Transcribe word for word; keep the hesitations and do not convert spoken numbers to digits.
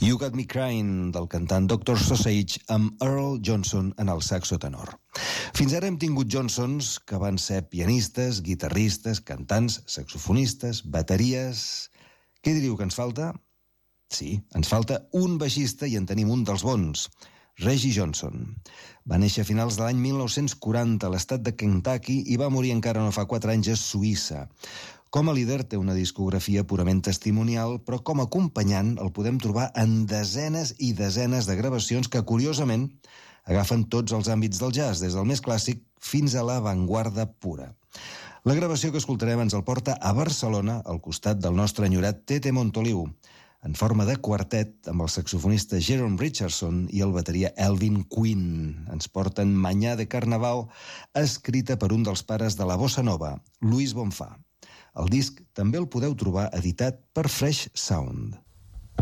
You Got Me Crying, del cantant doctor Sausage, amb Earl Johnson en el saxo tenor. Fins ara hem tingut Johnsons que van ser pianistes, guitarristes, cantants, saxofonistes, bateries... Què diríeu que ens falta? Sí, ens falta un baixista i en tenim un dels bons, Reggie Johnson. Va néixer a finals de l'any mil nou-cents quaranta a l'estat de Kentucky i va morir encara no fa quatre anys a Suïssa. Com a líder té una discografia purament testimonial, però com a acompanyant el podem trobar en desenes i desenes de gravacions que, curiosament, agafen tots els àmbits del jazz, des del més clàssic fins a l'avantguarda pura. La gravació que escoltarem ens el porta a Barcelona, al costat del nostre enyorat Tete Montoliu, en forma de quartet amb el saxofonista Jerome Richardson i el bateria Elvin Quinn. Ens porten Manyà de Carnaval, escrita per un dels pares de la bossa nova, Luis Bonfà. El disc també el podeu trobar editat per Fresh Sound.